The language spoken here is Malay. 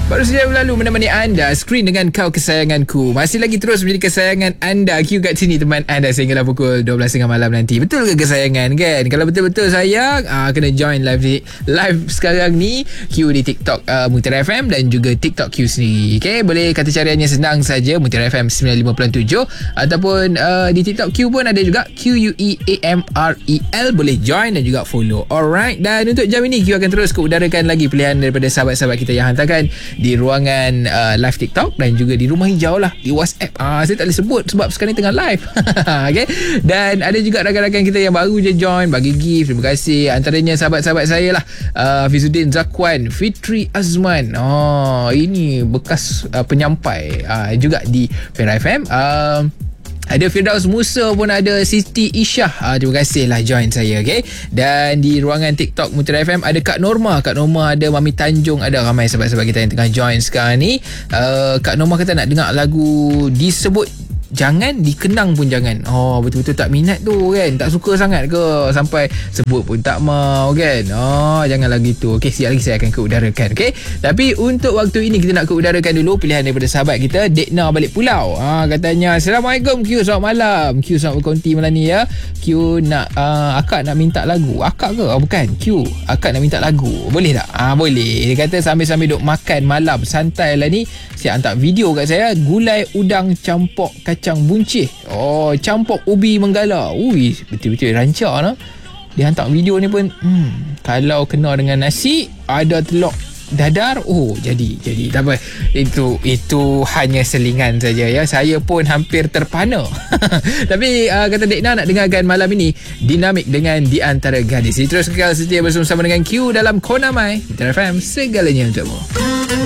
Baru saja lalu menemani anda Screen dengan kau kesayanganku. Masih lagi terus menjadi kesayangan anda. Q kat sini teman anda sehinggalah pukul 12.30 malam nanti. Betul ke kesayangan kan? Kalau betul-betul sayang, kena join live sekarang ni Q di TikTok Mutiara FM dan juga TikTok Q sendiri. Okay, boleh kata cariannya senang saja, Mutiara FM 95.7, ataupun di TikTok Q pun ada juga QUEAMREL. Boleh join dan juga follow. Alright, dan untuk jam ini Q akan terus keudarakan lagi pilihan daripada sahabat-sahabat kita yang hantarkan di ruangan live TikTok dan juga di Rumah Hijau lah, di WhatsApp. Saya tak boleh sebut sebab sekarang ni tengah live. Okay? Dan ada juga rakan-rakan kita yang baru je join, bagi gift. Terima kasih. Antaranya sahabat-sahabat saya lah, Fizuddin Zakwan, Fitri Azman. Ini bekas penyampai juga di Pera FM. Ada Firdaus Musa pun ada, Siti Isyah. Terima kasih lah join saya. Okay? Dan di ruangan TikTok Mutiara FM ada Kak Norma. Kak Norma ada, Mami Tanjung ada, ramai sahabat-sahabat kita yang tengah join sekarang ni. Kak Norma kata nak dengar lagu Disebut Jangan, Dikenang pun jangan. Betul-betul tak minat tu kan, tak suka sangat ke sampai sebut pun tak mau kan. Janganlah gitu. Okey, siap lagi saya akan keudarakan. Okey, tapi untuk waktu ini kita nak keudarakan dulu pilihan daripada sahabat kita, Dekna balik pulau. Katanya Assalamualaikum Q, selamat malam Q, selamat berkonti malam ni ya. Q nak akak nak minta lagu. Akak ke? Bukan Q, akak nak minta lagu, boleh tak? Boleh. Dia kata sambil-sambil duk makan malam santai lah ni, siap hantar video kat saya, gulai udang campur kacang buncit, campur ubi menggala. Betul-betul rancak lah. Dia hantar video ni pun kalau kena dengan nasi, ada telur dadar, jadi tak apa. Itu hanya selingan saja ya. Saya pun hampir terpana. Tapi kata Dekna nak dengarkan malam ini dinamik dengan Di Antara Gadis. Terus kekal setia bersama dengan Q dalam Konamai Mutiara FM, segalanya untukmu.